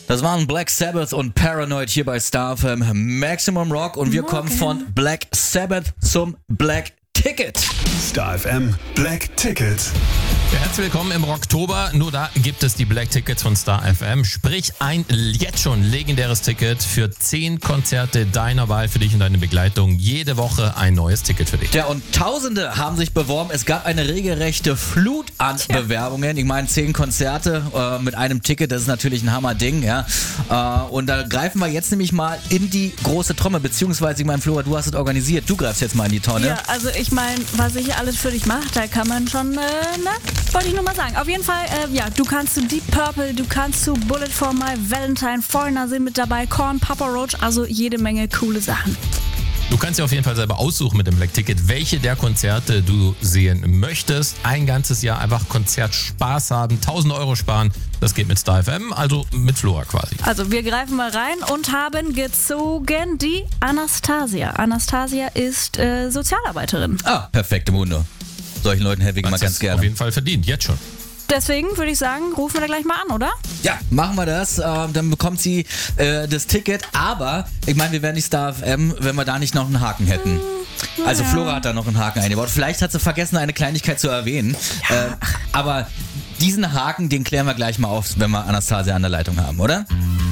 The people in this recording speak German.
Das waren Black Sabbath und Paranoid hier bei Star FM Maximum Rock und wir kommen von Black Sabbath zum Black Ticket. Star FM Black Ticket. Ja, herzlich willkommen im Rocktober. Nur da gibt es die Black Tickets von Star FM. Sprich ein jetzt schon legendäres Ticket für 10 Konzerte deiner Wahl für dich und deine Begleitung. Jede Woche ein neues Ticket für dich. Ja, und Tausende haben sich beworben. Es gab eine regelrechte Flut an Bewerbungen. Ich meine, 10 Konzerte mit einem Ticket, das ist natürlich ein Hammerding. Ja? Und da greifen wir jetzt nämlich mal in die große Trommel. Beziehungsweise, ich meine, Flora, du hast es organisiert. Du greifst jetzt mal in die Tonne. Ja, also ich meine, was ich alles für dich mache, da kann man schon, wollte ich nur mal sagen. Auf jeden Fall, du kannst zu Deep Purple, du kannst zu Bullet for My Valentine, Foreigner sind mit dabei, Korn, Papa Roach, also jede Menge coole Sachen. Du kannst dir auf jeden Fall selber aussuchen mit dem Black Ticket, welche der Konzerte du sehen möchtest. Ein ganzes Jahr einfach Konzertspaß haben, 1.000 € sparen. Das geht mit Star FM, also mit Flora quasi. Also wir greifen mal rein und haben gezogen die Anastasia. Anastasia ist Sozialarbeiterin. Ah, perfekte Munde. Solchen Leuten helfe ich mal ganz gerne. Auf jeden Fall verdient, jetzt schon. Deswegen würde ich sagen, rufen wir da gleich mal an, oder? Ja, machen wir das. Dann bekommt sie das Ticket. Aber, ich meine, wir wären nicht Star FM, wenn wir da nicht noch einen Haken hätten. Also Flora hat da noch einen Haken eingebaut. Vielleicht hat sie vergessen, eine Kleinigkeit zu erwähnen. Aber diesen Haken, den klären wir gleich mal auf, wenn wir Anastasia an der Leitung haben, oder?